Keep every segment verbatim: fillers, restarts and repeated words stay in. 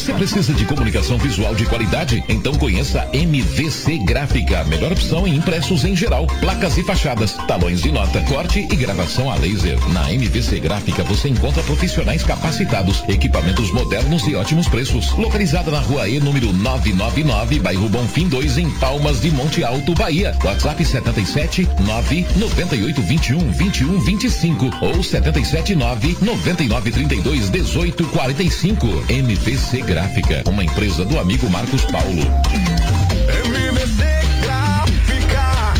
Você precisa de comunicação visual de qualidade? Então conheça a M V C Gráfica, melhor opção em impressos em geral, placas e fachadas, talões de nota, corte e gravação a laser. Na M V C Gráfica você encontra profissionais capacitados, equipamentos modernos e ótimos preços. Localizada na Rua E, número novecentos e noventa e nove, bairro Bonfim dois, em Palmas de Monte Alto, Bahia. WhatsApp setenta e sete nove noventa e oito vinte e um vinte e um vinte e cinco ou setenta e sete nove noventa e nove trinta e dois dezoito quarenta e cinco. M V C Gráfica, uma empresa do amigo Marcos Paulo. M V C Gráfica.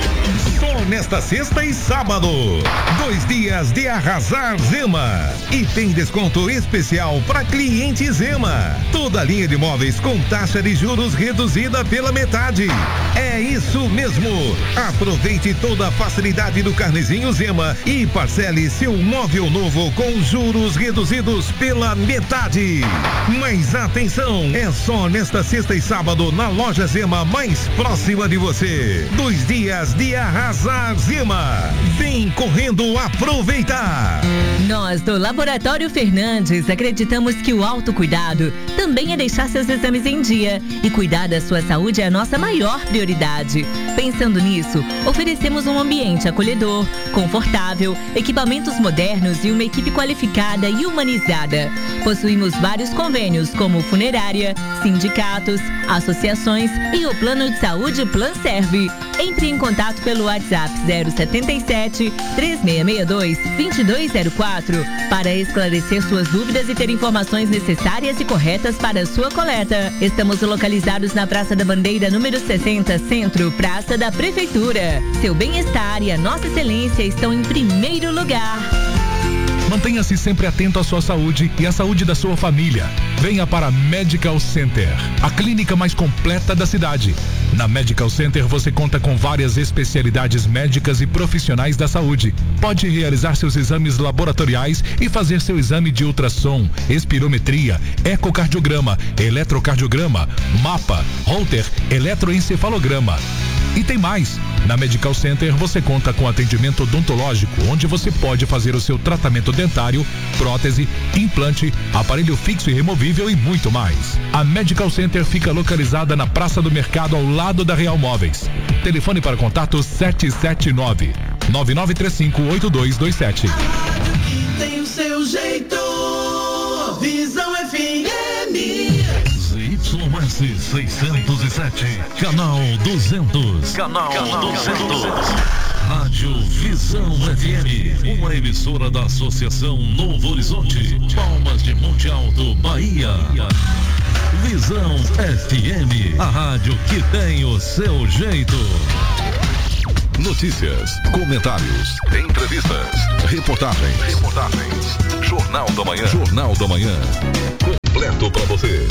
Só nesta sexta e sábado, dois dias de arrasar Zema. E tem desconto especial para cliente Zema. Toda a linha de móveis com taxa de juros reduzida pela metade. É isso mesmo. Aproveite toda a facilidade do Carnezinho Zema e parcele seu móvel novo com juros reduzidos pela metade. Mas atenção, é só nesta sexta e sábado na loja Zema mais próxima de você. Dois dias de arrasar Zema. Vem correndo aproveitar. Nós do Laboratório Fernandes acreditamos que o autocuidado também é deixar seus exames em dia, e cuidar da sua saúde é a nossa maior prioridade. Pensando nisso, oferecemos um ambiente acolhedor, confortável, equipamentos modernos e uma equipe qualificada e humanizada. Possuímos vários convênios como funerária, sindicatos, associações e o plano de saúde Plan Serve. Entre em contato pelo WhatsApp zero setenta e sete, três seis seis dois, dois dois zero quatro para esclarecer suas dúvidas e ter informações necessárias e corretas para a sua coleta. Estamos localizados na Praça da Bandeira, número sessenta, Centro, Praça da Prefeitura. Seu bem-estar e a nossa excelência estão em primeiro lugar. Mantenha-se sempre atento à sua saúde e à saúde da sua família. Venha para a Medical Center, a clínica mais completa da cidade. Na Medical Center você conta com várias especialidades médicas e profissionais da saúde. Pode realizar seus exames laboratoriais e fazer seu exame de ultrassom, espirometria, ecocardiograma, eletrocardiograma, mapa, Holter, eletroencefalograma. E tem mais! Na Medical Center você conta com atendimento odontológico, onde você pode fazer o seu tratamento dentário, prótese, implante, aparelho fixo e removível e muito mais. A Medical Center fica localizada na Praça do Mercado, ao lado da Real Móveis. Telefone para contato sete sete nove, nove nove três cinco, oito dois dois sete. Tem o seu jeito, Visão F M. Y S seiscentos e sete, canal duzentos. Canal, canal duzentos. Rádio Visão F M, uma emissora da Associação Novo Horizonte, Palmas de Monte Alto, Bahia. Visão F M, a rádio que tem o seu jeito. Notícias, comentários, entrevistas, reportagens, reportagens. Jornal da Manhã. Jornal da Manhã. Completo para você.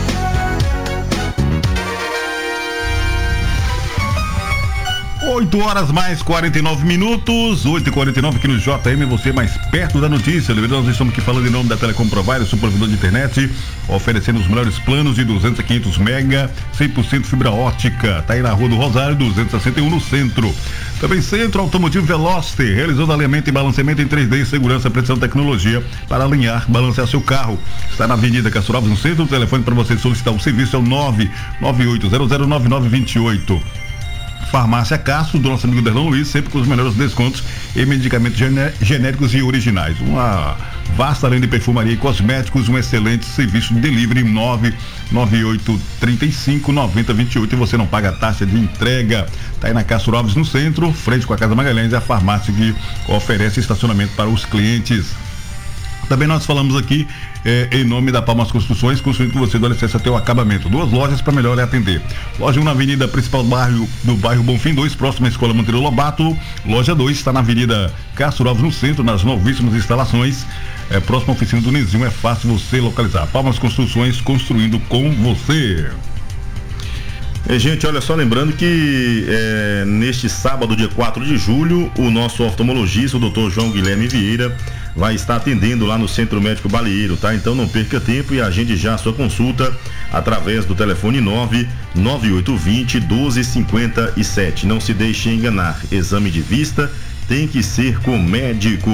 oito horas mais quarenta e nove minutos, oito e quarenta e nove aqui no J M, você mais perto da notícia. Nós estamos aqui falando em nome da Telecom Provider, seu provedor de internet, oferecendo os melhores planos de duzentos a quinhentos mega, cem por cento fibra ótica. Tá aí na Rua do Rosário, duzentos e sessenta e um, no centro. Também Centro Automotivo Veloster, realizando alinhamento e balanceamento em três D, segurança, precisão e tecnologia para alinhar, balancear seu carro. Está na Avenida Castro Alves, no centro. O telefone para você solicitar o serviço é o nove nove oito zero zero nove nove dois oito. Farmácia Castro, do nosso amigo Derlão Luiz, sempre com os melhores descontos em medicamentos gené- genéricos e originais. Uma vasta linha de perfumaria e cosméticos, um excelente serviço de delivery, nove nove oito três cinco nove zero dois oito, e você não paga taxa de entrega. Tá aí na Castro Alves, no centro, frente com a Casa Magalhães, é a farmácia que oferece estacionamento para os clientes. Também nós falamos aqui eh, em nome da Palmas Construções, construindo com você do alicerce até o acabamento. Duas lojas para melhor lhe atender. Loja um na avenida principal do bairro, do bairro Bonfim dois, próximo à Escola Monteiro Lobato. Loja dois está na avenida Castro Alves, no centro, nas novíssimas instalações. É, próxima à oficina do Nezinho, é fácil você localizar. Palmas Construções, construindo com você. É, gente, olha só, lembrando que é, neste sábado, dia quatro de julho, o nosso oftalmologista, o doutor João Guilherme Vieira, vai estar atendendo lá no Centro Médico Balieiro, tá? Então não perca tempo e agende já a sua consulta através do telefone nove nove oito dois zero um dois cinco sete. Não se deixe enganar, exame de vista tem que ser com médico.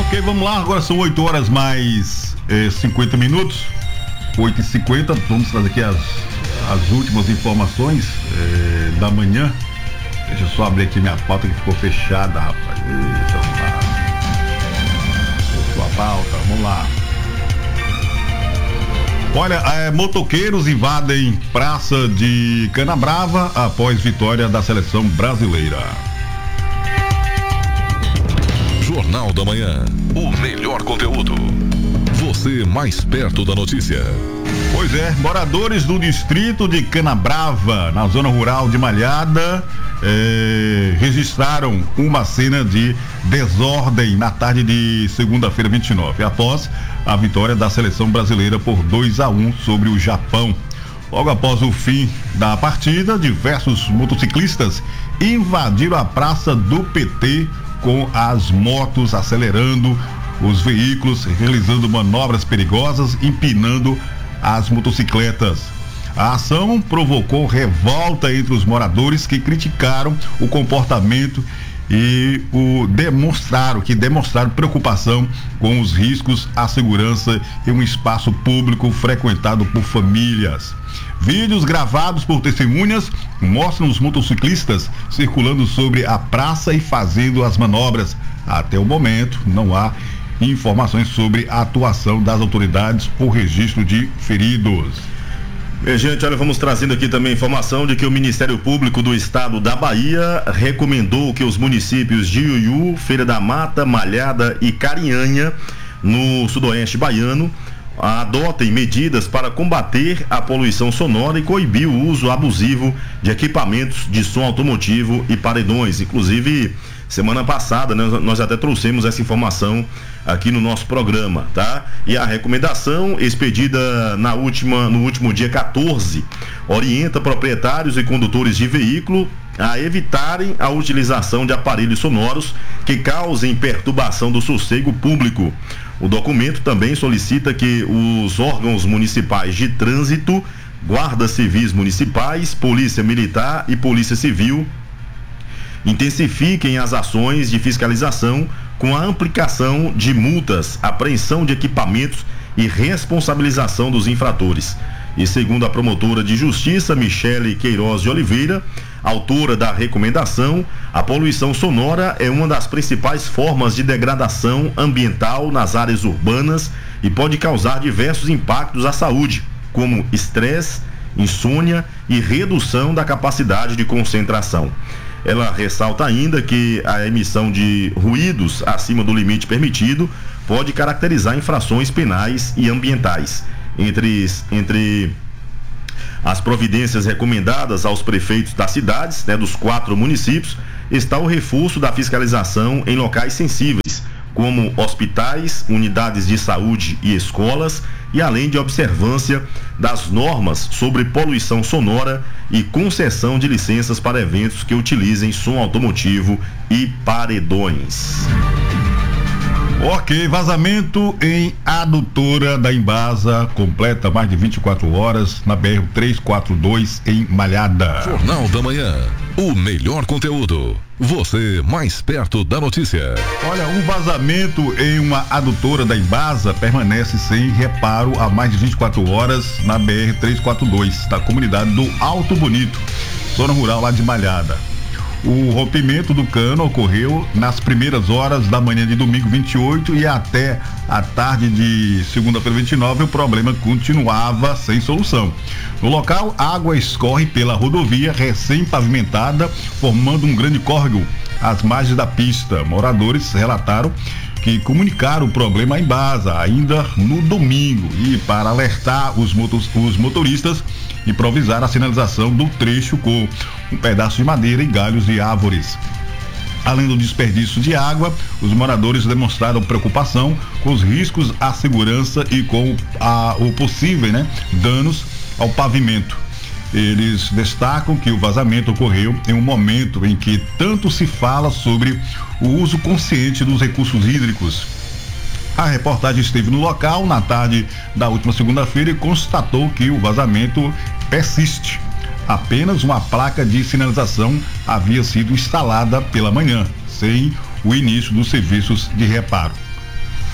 Ok, vamos lá, agora são oito horas mais eh, cinquenta minutos, oito e cinquenta, vamos trazer aqui as, as últimas informações eh, da manhã. Deixa eu só abrir aqui minha pauta que ficou fechada, rapaz. Eita, fechou a pauta, vamos lá. Olha, é, motoqueiros invadem praça de Canabrava após vitória da seleção brasileira. Jornal da Manhã, o melhor conteúdo. Você mais perto da notícia. Pois é, moradores do distrito de Canabrava, na zona rural de Malhada, eh, registraram uma cena de desordem na tarde de segunda-feira vinte e nove, após a vitória da seleção brasileira por dois a um sobre o Japão. Logo após o fim da partida, diversos motociclistas invadiram a praça do P T com as motos acelerando os veículos, realizando manobras perigosas, empinando as motocicletas. A ação provocou revolta entre os moradores que criticaram o comportamento e o demonstraram, que demonstraram preocupação com os riscos à segurança em um espaço público frequentado por famílias. Vídeos gravados por testemunhas mostram os motociclistas circulando sobre a praça e fazendo as manobras. Até o momento, não há informações sobre a atuação das autoridades ou registro de feridos. Bem, gente, olha, vamos trazendo aqui também informação de que o Ministério Público do Estado da Bahia recomendou que os municípios de Iuiú, Feira da Mata, Malhada e Carinhanha, no sudoeste baiano, adotem medidas para combater a poluição sonora e coibir o uso abusivo de equipamentos de som automotivo e paredões. Inclusive, semana passada, né, nós até trouxemos essa informação aqui no nosso programa, tá? E a recomendação expedida na última, no último dia quatorze orienta proprietários e condutores de veículo a evitarem a utilização de aparelhos sonoros que causem perturbação do sossego público. O documento também solicita que os órgãos municipais de trânsito, guardas civis municipais, polícia militar e polícia civil intensifiquem as ações de fiscalização com a aplicação de multas, apreensão de equipamentos e responsabilização dos infratores. E segundo a promotora de justiça, Michele Queiroz de Oliveira, autora da recomendação, a poluição sonora é uma das principais formas de degradação ambiental nas áreas urbanas e pode causar diversos impactos à saúde, como estresse, insônia e redução da capacidade de concentração. Ela ressalta ainda que a emissão de ruídos acima do limite permitido pode caracterizar infrações penais e ambientais. Entre, entre as providências recomendadas aos prefeitos das cidades, né, dos quatro municípios, está o reforço da fiscalização em locais sensíveis, como hospitais, unidades de saúde e escolas, e além de observância das normas sobre poluição sonora e concessão de licenças para eventos que utilizem som automotivo e paredões. Ok, vazamento em adutora da Embasa completa mais de vinte e quatro horas na B R trezentos e quarenta e dois em Malhada. Jornal da Manhã, o melhor conteúdo. Você mais perto da notícia. Olha, um vazamento em uma adutora da Embasa permanece sem reparo há mais de vinte e quatro horas na B R trezentos e quarenta e dois, da comunidade do Alto Bonito, zona rural lá de Malhada. O rompimento do cano ocorreu nas primeiras horas da manhã de domingo vinte e oito e até a tarde de segunda-feira vinte e nove o problema continuava sem solução. No local, água escorre pela rodovia recém-pavimentada, formando um grande córrego às margens da pista. Moradores relataram que comunicaram o problema à Embasa ainda no domingo e para alertar os, motos, os motoristas improvisar a sinalização do trecho com um pedaço de madeira e galhos de árvores. Além do desperdício de água, os moradores demonstraram preocupação com os riscos à segurança e com a, o possível, né, danos ao pavimento. Eles destacam que o vazamento ocorreu em um momento em que tanto se fala sobre o uso consciente dos recursos hídricos. A reportagem esteve no local na tarde da última segunda-feira e constatou que o vazamento persiste. Apenas uma placa de sinalização havia sido instalada pela manhã, sem o início dos serviços de reparo.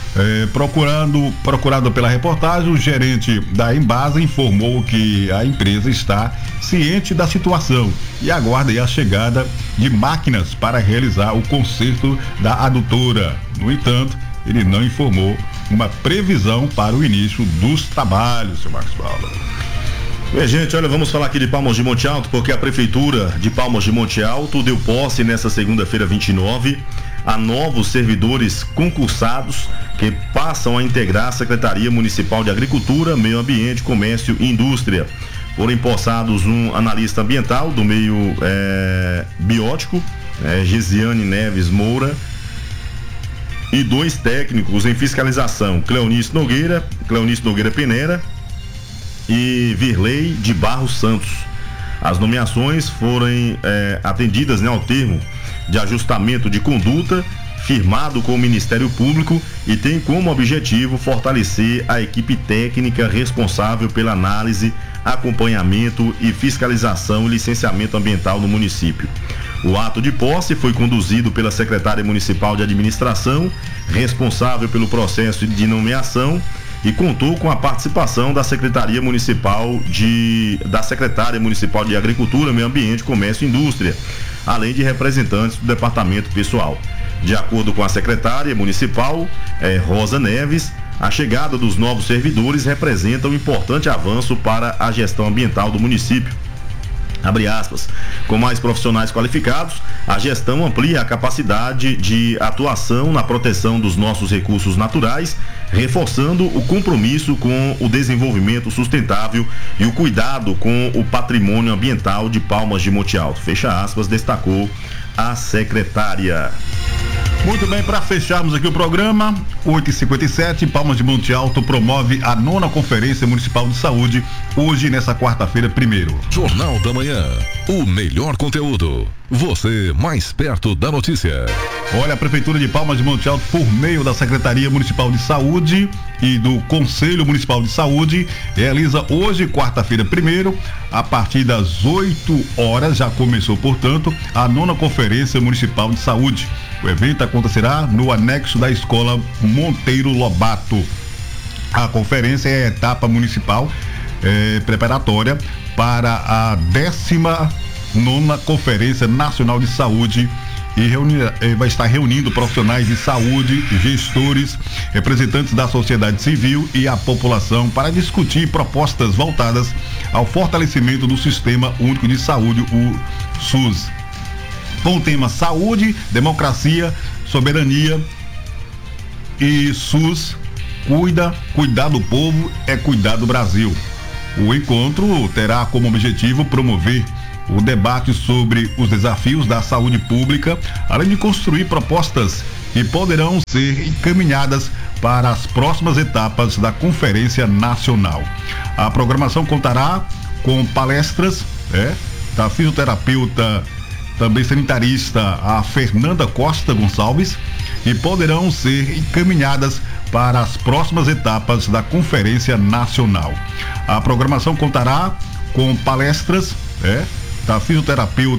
É, procurando, procurado pela reportagem, o gerente da Embasa informou que a empresa está ciente da situação e aguarda aí a chegada de máquinas para realizar o conserto da adutora. No entanto, ele não informou uma previsão para o início dos trabalhos, seu Marcos Paulo. Bem, gente, olha, vamos falar aqui de Palmas de Monte Alto, porque a Prefeitura de Palmas de Monte Alto deu posse nessa segunda-feira vinte e nove a novos servidores concursados que passam a integrar a Secretaria Municipal de Agricultura, Meio Ambiente, Comércio e Indústria. Foram empossados um analista ambiental do meio é, biótico, é, Gesiane Neves Moura, e dois técnicos em fiscalização, Cleonice Nogueira, Cleonice Nogueira Penera e Virley de Barros Santos. As nomeações foram é, atendidas, né, ao termo de ajustamento de conduta firmado com o Ministério Público e tem como objetivo fortalecer a equipe técnica responsável pela análise, acompanhamento e fiscalização e licenciamento ambiental no município. O ato de posse foi conduzido pela secretária municipal de administração, responsável pelo processo de nomeação, e contou com a participação da Secretaria Municipal de da Secretária Municipal de Agricultura, Meio Ambiente, Comércio e Indústria, além de representantes do Departamento Pessoal. De acordo com a secretária municipal, eh, Rosa Neves, a chegada dos novos servidores representa um importante avanço para a gestão ambiental do município. Abre aspas, com mais profissionais qualificados, a gestão amplia a capacidade de atuação na proteção dos nossos recursos naturais, reforçando o compromisso com o desenvolvimento sustentável e o cuidado com o patrimônio ambiental de Palmas de Monte Alto. Fecha aspas, destacou a secretária. Muito bem, para fecharmos aqui o programa, oito e cinquenta e sete, Palmas de Monte Alto promove a nona Conferência Municipal de Saúde, hoje nessa quarta-feira, primeiro. Jornal da Manhã, o melhor conteúdo, você mais perto da notícia. Olha, a Prefeitura de Palmas de Monte Alto, por meio da Secretaria Municipal de Saúde e do Conselho Municipal de Saúde, realiza hoje, quarta-feira, primeiro, a partir das oito horas, já começou, portanto, a nona Conferência Municipal de Saúde. O evento acontecerá no anexo da Escola Monteiro Lobato. A conferência é a etapa municipal eh, preparatória para a décima nona Conferência Nacional de Saúde e reunir, eh, vai estar reunindo profissionais de saúde, gestores, representantes da sociedade civil e a população para discutir propostas voltadas ao fortalecimento do Sistema Único de Saúde, o SUS. Com o tema saúde, democracia, soberania e SUS, cuida, cuidar do povo é cuidar do Brasil. O encontro terá como objetivo promover o debate sobre os desafios da saúde pública, além de construir propostas que poderão ser encaminhadas para as próximas etapas da Conferência Nacional. A programação contará com palestras é, da fisioterapeuta, também sanitarista, a Fernanda Costa Gonçalves, e poderão ser encaminhadas para as próximas etapas da Conferência Nacional. A programação contará com palestras é, da fisioterapeuta